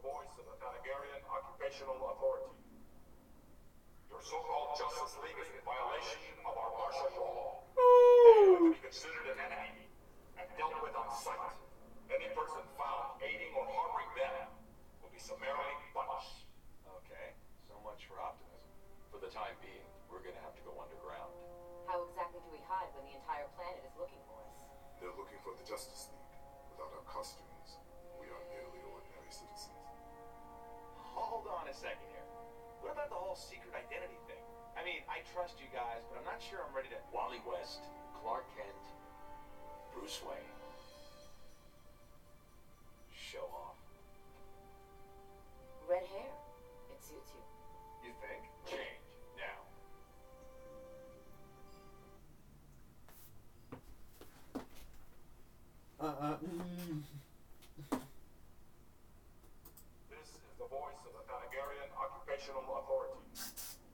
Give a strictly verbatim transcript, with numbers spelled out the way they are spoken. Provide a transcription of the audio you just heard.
voice of the Thanagarian Occupational Authority. Your so-called Justice League is in violation of our martial law. They are to be considered an enemy and dealt with on sight. Any person found aiding or harboring them will be summarily punished. Okay, so much for optimism. For the time being, we're gonna have to go underground. How exactly do we hide when the entire planet is looking for us? They're looking for the Justice League. Without our costumes, we are merely ordinary citizens. Hold on a second here. What about the whole secret identity thing? I mean, I trust you guys, but I'm not sure I'm ready to... Wally West, Clark Kent, Bruce Wayne. Show off. Red hair. It suits you. You think? Change, now. Uh, uh, mm. This is the voice of the Thanagarian Occupational Authority.